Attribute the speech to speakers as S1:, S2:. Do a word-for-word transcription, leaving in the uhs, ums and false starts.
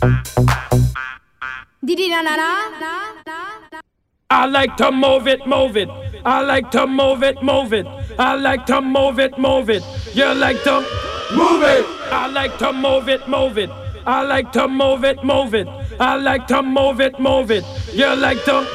S1: Didi na na na.
S2: I like to move it, move it. I like to move it, move it. I like to move it, move it. You like to move it. I like to move it, move it. I like to move it, move it. I like to move it, move it. You like to